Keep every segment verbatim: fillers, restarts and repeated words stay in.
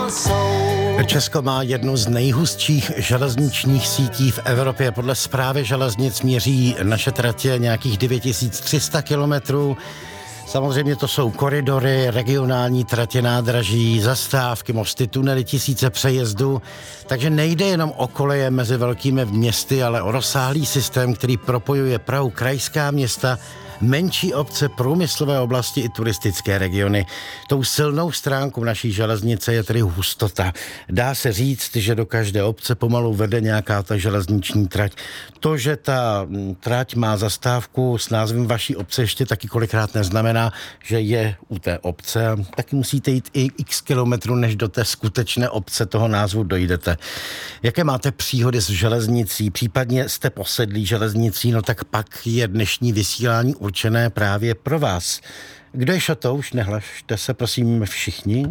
Česko má jednu z nejhustších železničních sítí v Evropě. Podle Správy železnic měří naše tratě nějakých devět tisíc tři sta kilometrů. Samozřejmě to jsou koridory, regionální tratě, nádraží, zastávky, mosty, tunely, tisíce přejezdů. Takže nejde jenom o koleje mezi velkými městy, ale o rozsáhlý systém, který propojuje Prahu, krajská města, menší obce, průmyslové oblasti i turistické regiony. Tou silnou stránkou naší železnice je tedy hustota. Dá se říct, že do každé obce pomalu vede nějaká ta železniční trať. To, že ta trať má zastávku s názvem vaší obce, ještě taky kolikrát neznamená, že je u té obce. Taky musíte jít i x kilometrů, než do té skutečné obce toho názvu dojdete. Jaké máte příhody s železnicí? Případně jste posedlí železnicí, no tak pak je dnešní vysílání určené právě pro vás. Kdo je šatouš, nehlašte se prosím všichni.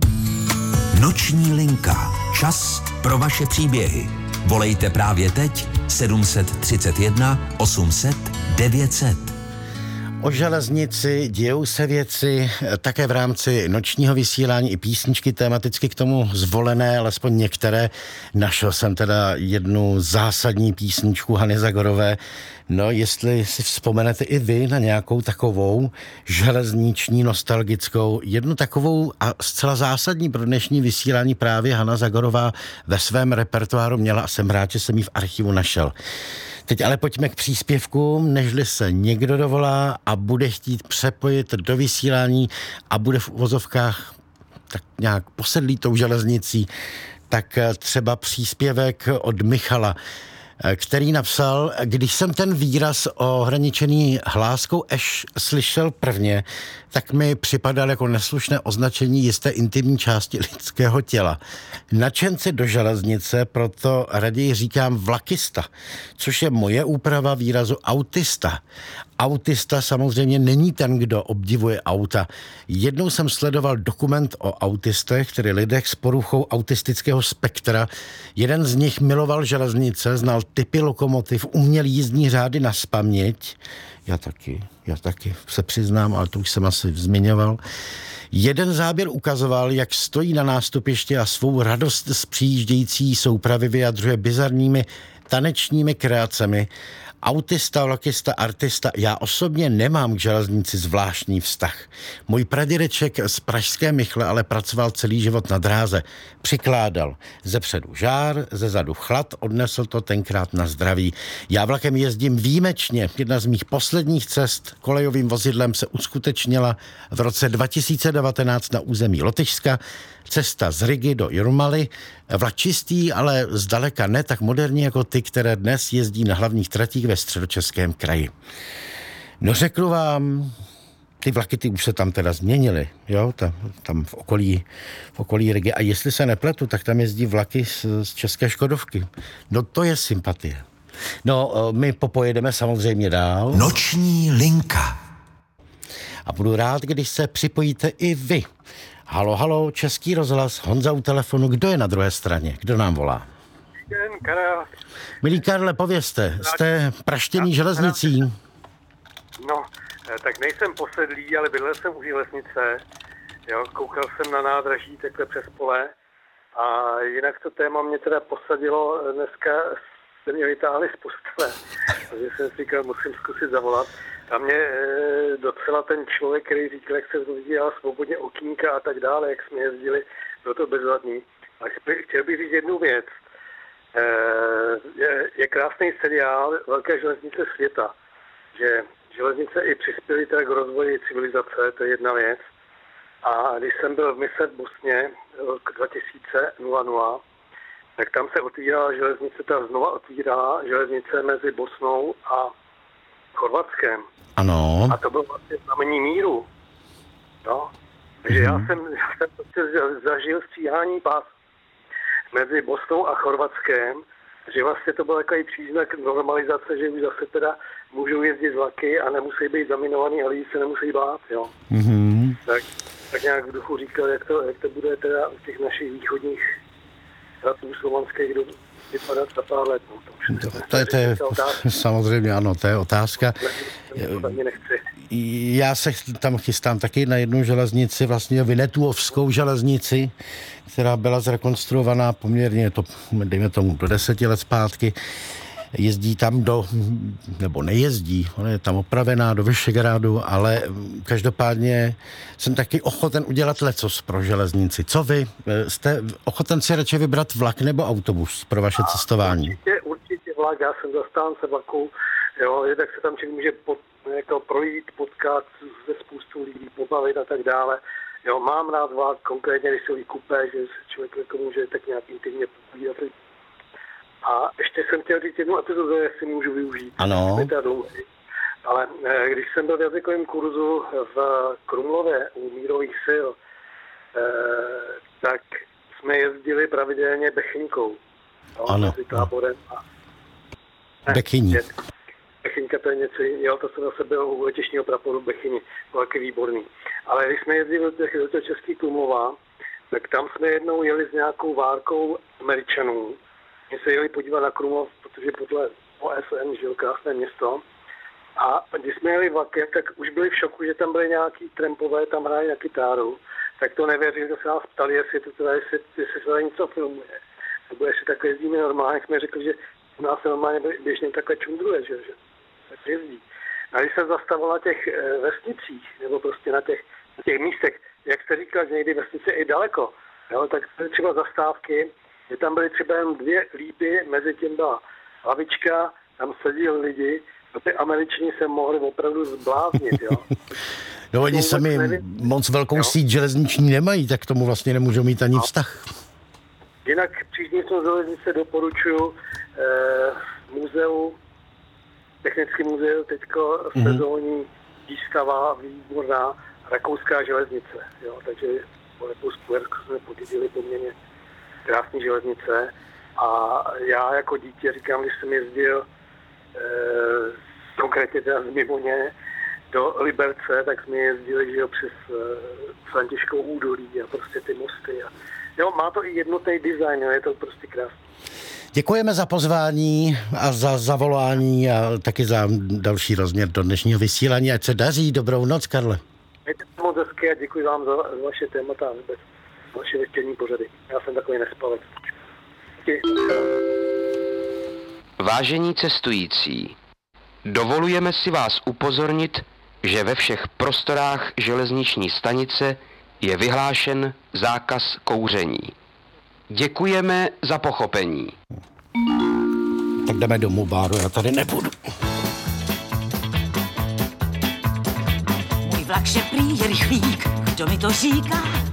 Noční linka. Čas pro vaše příběhy. Volejte právě teď sedm set třicet jedna osm set devět set. O železnici dějou se věci také v rámci nočního vysílání i písničky tematicky k tomu zvolené, alespoň některé. Našel jsem teda jednu zásadní písničku Hany Zagorové. No, jestli si vzpomenete i vy na nějakou takovou železniční, nostalgickou, jednu takovou a zcela zásadní pro dnešní vysílání právě Hana Zagorová ve svém repertoáru měla a jsem rád, že jsem ji v archivu našel. Teď ale pojďme k příspěvkům, nežli se někdo dovolá a bude chtít přepojit do vysílání a bude v uvozovkách tak nějak posedlý tou železnicí, tak třeba příspěvek od Michala, který napsal: když jsem ten výraz ohraničený hláskou eš slyšel prvně, tak mi připadal jako neslušné označení jisté intimní části lidského těla. Nadšenci do železnice proto raději říkám vlakista, což je moje úprava výrazu autista. Autista samozřejmě není ten, kdo obdivuje auta. Jednou jsem sledoval dokument o autistech, tedy lidech s poruchou autistického spektra. Jeden z nich miloval železnice, znal typy lokomotiv, uměl jízdní řády nazpaměť. Já taky, já taky se přiznám, ale to už jsem asi zmiňoval. Jeden záběr ukazoval, jak stojí na nástupišti a svou radost z přijíždějící soupravy vyjadřuje bizarními tanečními kreacemi. Autista, vlakista, artista, já osobně nemám k železnici zvláštní vztah. Můj pradědeček z pražské Michle ale pracoval celý život na dráze. Přikládal zepředu žár, zezadu chlad, odnesl to tenkrát na zdraví. Já vlakem jezdím výjimečně. Jedna z mých posledních cest kolejovým vozidlem se uskutečnila v roce dva tisíce devatenáct na území Lotyšska. Cesta z Rigy do Jurmaly, vlak čistý, ale zdaleka ne tak moderní jako ty, které dnes jezdí na hlavních tratích ve Středočeském kraji. No řeknu vám, ty vlaky ty už se tam teda změnily, jo, tam, tam v okolí, v okolí Rigy. A jestli se nepletu, tak tam jezdí vlaky z, z české Škodovky. No to je sympatie. No, my popojedeme samozřejmě dál. Noční linka. A budu rád, když se připojíte i vy. Halo, halo, Český rozhlas, Honza u telefonu. Kdo je na druhé straně? Kdo nám volá? Den, Karel. Milý Karle, povězte, jste praštěný železnicí? No, tak nejsem posedlý, ale bydlel jsem u železnice. Jo, koukal jsem na nádraží takhle přes pole. A jinak to téma mě teda posadilo, dneska se mě vytáhli z postele. Takže jsem si říkal, musím zkusit zavolat. A mě e, docela ten člověk, který říkal, jak se rozvíjel svobodně okýnka a tak dále, jak jsme jezdili, bylo to bezvadný. A chtěl bych říct jednu věc. E, je, je krásný seriál Velké železnice světa, že železnice i přispěly tak k rozvoji civilizace, to je jedna věc. A když jsem byl v mise v Bosně rok dva tisíce, tak tam se otvírala železnice, ta znova otvírá železnice mezi Bosnou a Chorvatskem. Ano. A to bylo vlastně znamení míru. No. Takže mm. já jsem, já jsem prostě zažil stříhání pás mezi Bosnou a Chorvatskem, že vlastně to byl takový příznak normalizace, že už zase teda můžou jezdit vlaky a nemusí být zaminovaný a lidi se nemusí bát, jo. Mm. Tak, tak nějak v duchu říkal, jak to, jak to bude teda u těch našich východních států slovanských do, vypadat za pár let. No, to, to, to, je, to je samozřejmě ano, to je otázka. Já se tam chystám taky na jednu železnici, vlastně Vinetuovskou železnici, která byla zrekonstruovaná poměrně, to, dejme tomu, do deseti let zpátky. Jezdí tam do, nebo nejezdí, ona je tam opravená do Vyšegrádu, ale každopádně jsem taky ochoten udělat lecos pro železnici. Co vy? Jste ochoten si radši vybrat vlak nebo autobus pro vaše cestování? Určitě, určitě vlak, já jsem zastánce vlaku, jo, je, tak se tam člověk může pod, jako projít, potkat se spoustu lidí, pobavit a tak dále. Jo, mám rád vlak, konkrétně, když jsou kupé, že se člověk jako může tak nějak intimně povídat. A ještě jsem chtěl říct jednu epizodu, jestli můžu využít. Ano. Ale když jsem byl v jazykovém kurzu v Krumlově u mírových sil, tak jsme jezdili pravidelně Bechyňkou. Ano. Mezi Táborem a... Bechyní. Bechyňka to je něco, jo, to jsem zase byl u letišního praporu Bechyni, byl taky výborný. Ale když jsme jezdili do, těch, do toho Český Krumlova, tak tam jsme jednou jeli s nějakou várkou Američanů. My se jeli podívat na Krumlov, protože podle O S N žil krásné město. A když jsme jeli vlakem, tak už byli v šoku, že tam byly nějaký trampové, tam hráli na kytáru. Tak to nevěřili, že se nás ptali, jestli to teda, jestli, jestli se tady něco filmuje. Nebo jestli takhle jezdíme normálně, jsme řekli, že u nás se normálně běžně takhle čundruje, že, že tak jezdí. A když jsem zastavil na těch vesnicích, nebo prostě na těch, na těch místech, jak jste říkal, že někdy vesnice i daleko, jo, tak třeba zastávky, že tam byly třeba jen dvě lípy, mezi tím byla lavička, tam seděli lidi, a ty Američani se mohli opravdu zbláznit, jo. No oni sami moc velkou jo? síť železniční nemají, tak tomu vlastně nemůžou mít ani vztah. Jinak příždějskou železnice doporučuji eh, muzeu, technický muzeu, teďko mm-hmm. sezónní výstava výborná rakouská železnice, jo, takže po Rakousku jsme podědili poměrně krásné železnice a já jako dítě říkám, když jsem jezdil e, konkrétně teda z Mimoně do Liberce, tak jsme jezdili, že jo, přes e, Františkou údolí a prostě ty mosty. A, jo, má to i jednotný design, jo, je to prostě krásné. Děkujeme za pozvání a za zavolání a taky za další rozměr do dnešního vysílání. Ať se daří. Dobrou noc, Karle. Mějte se moc hezky a děkuji vám za, za vaše témata a vůbec vaše večerní pořady. Já jsem takový nespalec. Vážení cestující, dovolujeme si vás upozornit, že ve všech prostorách železniční stanice je vyhlášen zákaz kouření. Děkujeme za pochopení. Tak jdeme domů, Báro, já tady nebudu. Můj vlak, že prý je rychlík, kdo mi to říká?